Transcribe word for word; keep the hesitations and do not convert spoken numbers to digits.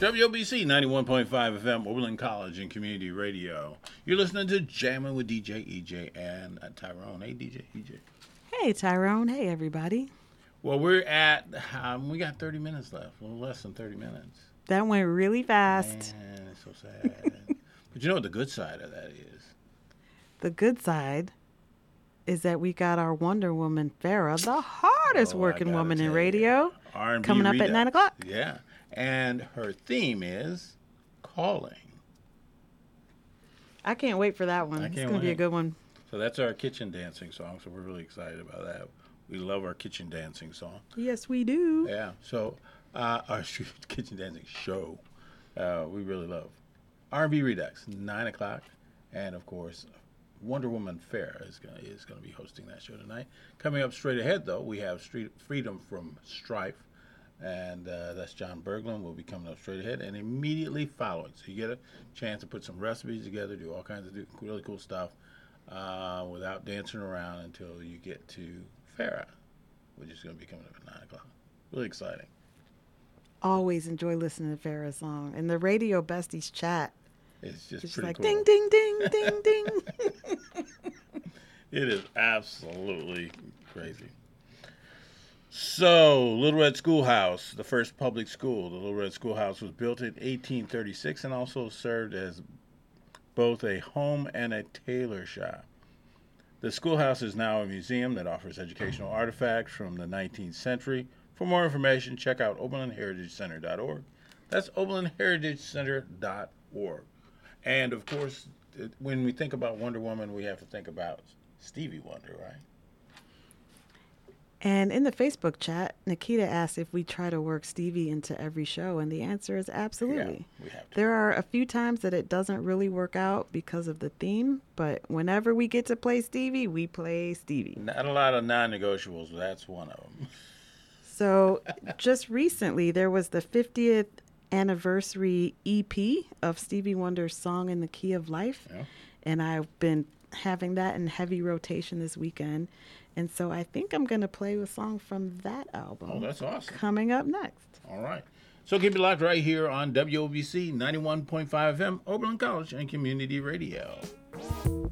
W O B C ninety-one point five F M, Oberlin College and Community Radio. You're listening to Jammin' with D J E J and uh, Tyrone. Hey, D J E J. Hey, Tyrone. Hey, everybody. Well, we're at, um, we got thirty minutes left, a little less than thirty minutes. That went really fast. Man, it's so sad. But you know what the good side of that is? The good side is that we got our Wonder Woman, Farrah, the hardest Oh, working I gotta woman in tell radio, you, R and B coming up Redux. at nine o'clock. Yeah. And her theme is calling. I can't wait for that one. I It's can't going to be a wait. good one. So that's our kitchen dancing song, so we're really excited about that. We love our kitchen dancing song. Yes, we do. Yeah, so uh, our kitchen dancing show, uh, we really love. R and B Redux, nine o'clock. And, of course, Wonder Woman Farrah is going is gonna be hosting that show tonight. Coming up straight ahead, though, we have Street Freedom from Strife. And uh, that's John Berglund will be coming up straight ahead and immediately following. So you get a chance to put some recipes together, do all kinds of do, really cool stuff uh, without dancing around until you get to Farrah, which is going to be coming up at nine o'clock. Really exciting. Always enjoy listening to Farrah's song. And the Radio Besties chat. It's just It's pretty like cool. ding, ding, ding, ding, ding. It is absolutely crazy. So, Little Red Schoolhouse, the first public school. The Little Red Schoolhouse was built in eighteen thirty-six and also served as both a home and a tailor shop. The schoolhouse is now a museum that offers educational artifacts from the nineteenth century. For more information, check out oberlin heritage center dot org. That's oberlin heritage center dot org. And, of course, when we think about Wonder Woman, we have to think about Stevie Wonder, right? And in the Facebook chat, Nikita asked if we try to work Stevie into every show, and the answer is absolutely. Yeah, we have to. There are a few times that it doesn't really work out because of the theme, but whenever we get to play Stevie, we play Stevie. Not a lot of non-negotiables, but that's one of them. So just recently, there was the fiftieth anniversary E P of Stevie Wonder's Song in the Key of Life, Yeah. and I've been having that in heavy rotation this weekend. And so I think I'm going to play a song from that album. Oh, that's awesome. Coming up next. All right. So keep it locked right here on W O B C ninety-one point five F M, Oberlin College and Community Radio.